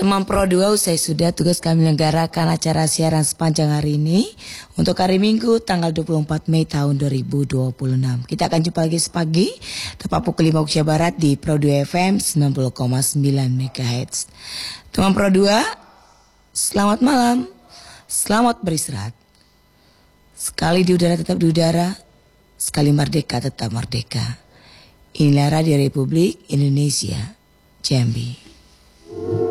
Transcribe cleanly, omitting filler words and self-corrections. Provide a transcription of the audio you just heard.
Teman Pro 2 usai sudah tugas kami menyelenggarakan acara siaran sepanjang hari ini untuk hari Minggu tanggal 24 Mei tahun 2026. Kita akan jumpa lagi sepagi tepat pukul 5 Indonesia Barat di Pro 2 FM 90,9 MHz. Teman Pro 2, selamat malam, selamat beristirahat. Sekali di udara tetap di udara, sekali merdeka tetap merdeka. Inilah Radio Republik Indonesia, Jambi.